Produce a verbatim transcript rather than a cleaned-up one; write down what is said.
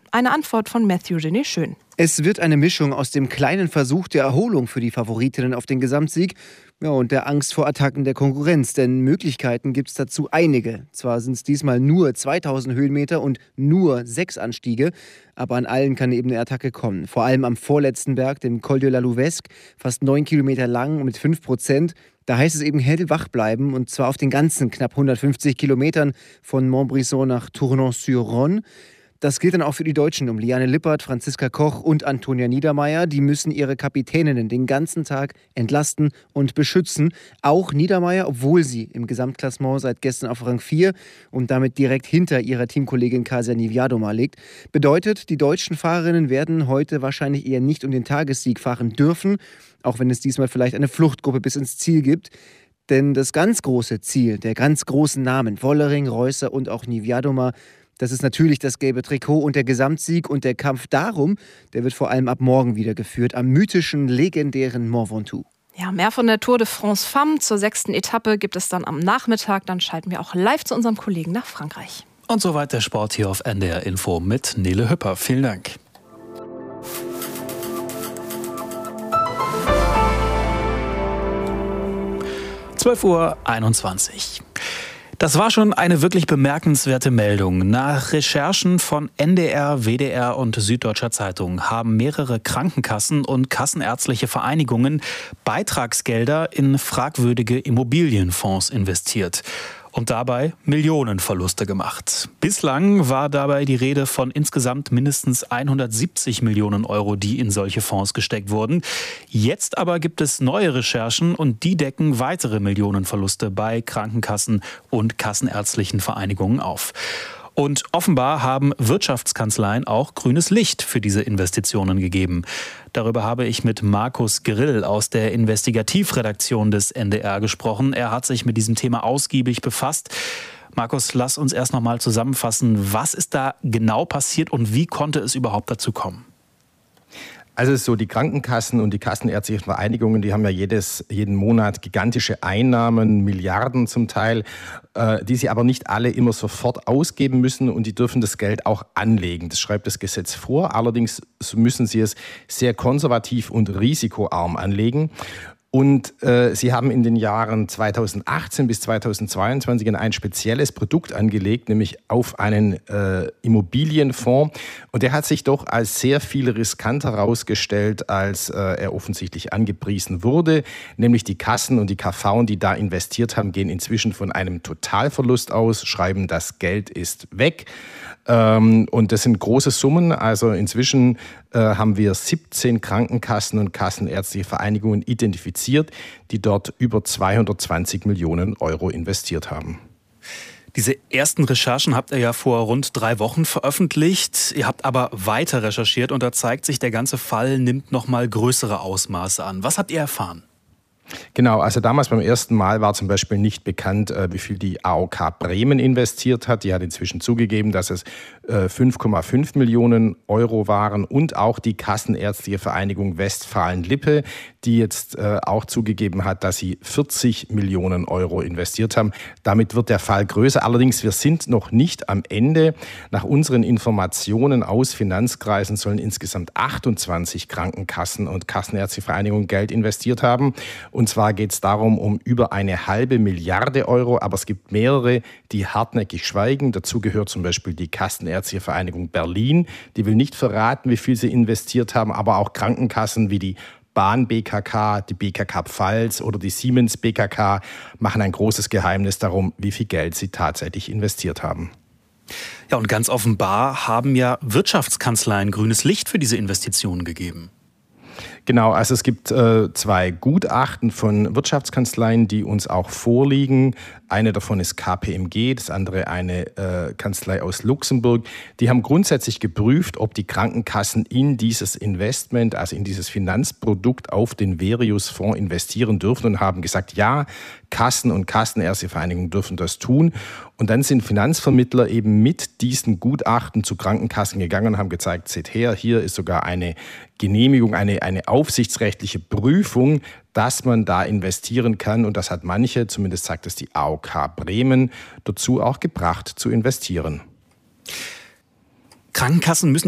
Eine Antwort von Matthew Genet Schön. Es wird eine Mischung aus dem kleinen Versuch der Erholung für die Favoritinnen auf den Gesamtsieg, ja, und der Angst vor Attacken der Konkurrenz. Denn Möglichkeiten gibt es dazu einige. Zwar sind es diesmal nur zweitausend Höhenmeter und nur sechs Anstiege, aber an allen kann eben eine Attacke kommen. Vor allem am vorletzten Berg, dem Col de la Louvesque, fast neun Kilometer lang und mit fünf Prozent. Da heißt es eben hellwach bleiben, und zwar auf den ganzen knapp hundertfünfzig Kilometern von Montbrison nach Tournon-sur-Rhône. Das gilt dann auch für die Deutschen um Liane Lippert, Franziska Koch und Antonia Niedermaier. Die müssen ihre Kapitäninnen den ganzen Tag entlasten und beschützen. Auch Niedermaier, obwohl sie im Gesamtklassement seit gestern auf Rang vier und damit direkt hinter ihrer Teamkollegin Kasia Niewiadoma liegt. Bedeutet, die deutschen Fahrerinnen werden heute wahrscheinlich eher nicht um den Tagessieg fahren dürfen, auch wenn es diesmal vielleicht eine Fluchtgruppe bis ins Ziel gibt. Denn das ganz große Ziel der ganz großen Namen, Wollering, Reusser und auch Niewiadoma, das ist natürlich das gelbe Trikot und der Gesamtsieg, und der Kampf darum, der wird vor allem ab morgen wieder geführt, am mythischen, legendären Mont Ventoux. Ja, mehr von der Tour de France Femmes zur sechsten Etappe gibt es dann am Nachmittag. Dann schalten wir auch live zu unserem Kollegen nach Frankreich. Und soweit der Sport hier auf N D R Info mit Nele Hüpper. Vielen Dank. zwölf Uhr einundzwanzig. Das war schon eine wirklich bemerkenswerte Meldung. Nach Recherchen von N D R, W D R und Süddeutscher Zeitung haben mehrere Krankenkassen und kassenärztliche Vereinigungen Beitragsgelder in fragwürdige Immobilienfonds investiert und dabei Millionenverluste gemacht. Bislang war dabei die Rede von insgesamt mindestens hundertsiebzig Millionen Euro, die in solche Fonds gesteckt wurden. Jetzt aber gibt es neue Recherchen, und die decken weitere Millionenverluste bei Krankenkassen und kassenärztlichen Vereinigungen auf. Und offenbar haben Wirtschaftskanzleien auch grünes Licht für diese Investitionen gegeben. Darüber habe ich mit Markus Grill aus der Investigativredaktion des N D R gesprochen. Er hat sich mit diesem Thema ausgiebig befasst. Markus, lass uns erst noch mal zusammenfassen, was ist da genau passiert und wie konnte es überhaupt dazu kommen? Also so, die Krankenkassen und die kassenärztlichen Vereinigungen, die haben ja jedes, jeden Monat gigantische Einnahmen, Milliarden zum Teil, äh, die sie aber nicht alle immer sofort ausgeben müssen, und die dürfen das Geld auch anlegen. Das schreibt das Gesetz vor. Allerdings müssen sie es sehr konservativ und risikoarm anlegen. Und äh, sie haben in den Jahren zweitausendachtzehn bis zweitausendzweiundzwanzig ein spezielles Produkt angelegt, nämlich auf einen äh, Immobilienfonds. Und der hat sich doch als sehr viel riskanter herausgestellt, als äh, er offensichtlich angepriesen wurde. Nämlich die Kassen und die K V, die da investiert haben, gehen inzwischen von einem Totalverlust aus, schreiben, das Geld ist weg. Ähm, und das sind große Summen. Also inzwischen äh, haben wir siebzehn Krankenkassen und kassenärztliche Vereinigungen identifiziert, die dort über zweihundertzwanzig Millionen Euro investiert haben. Diese ersten Recherchen habt ihr ja vor rund drei Wochen veröffentlicht. Ihr habt aber weiter recherchiert, und da zeigt sich, der ganze Fall nimmt noch mal größere Ausmaße an. Was habt ihr erfahren? Genau, also damals beim ersten Mal war zum Beispiel nicht bekannt, wie viel die A O K Bremen investiert hat. Die hat inzwischen zugegeben, dass es fünf Komma fünf Millionen Euro waren, und auch die Kassenärztliche Vereinigung Westfalen-Lippe, die jetzt auch zugegeben hat, dass sie vierzig Millionen Euro investiert haben. Damit wird der Fall größer. Allerdings, wir sind noch nicht am Ende. Nach unseren Informationen aus Finanzkreisen sollen insgesamt achtundzwanzig Krankenkassen und Kassenärztliche Vereinigungen Geld investiert haben. Und zwar geht es darum, um über eine halbe Milliarde Euro, aber es gibt mehrere, die hartnäckig schweigen. Dazu gehört zum Beispiel die Kassenärztliche Vereinigung Berlin. Die will nicht verraten, wie viel sie investiert haben, aber auch Krankenkassen wie die Bahn B K K, die B K K Pfalz oder die Siemens B K K machen ein großes Geheimnis darum, wie viel Geld sie tatsächlich investiert haben. Ja, und ganz offenbar haben ja Wirtschaftskanzleien grünes Licht für diese Investitionen gegeben. Genau, also es gibt äh, zwei Gutachten von Wirtschaftskanzleien, die uns auch vorliegen. Eine davon ist K P M G, das andere eine äh, Kanzlei aus Luxemburg. Die haben grundsätzlich geprüft, ob die Krankenkassen in dieses Investment, also in dieses Finanzprodukt auf den Verius-Fonds investieren dürfen, und haben gesagt, ja, Kassen und Kassenärztliche Vereinigungen dürfen das tun. Und dann sind Finanzvermittler eben mit diesen Gutachten zu Krankenkassen gegangen und haben gezeigt, seht her, hier ist sogar eine Genehmigung, eine, eine aufsichtsrechtliche Prüfung, dass man da investieren kann. Und das hat manche, zumindest sagt es die A O K Bremen, dazu auch gebracht zu investieren. Krankenkassen müssen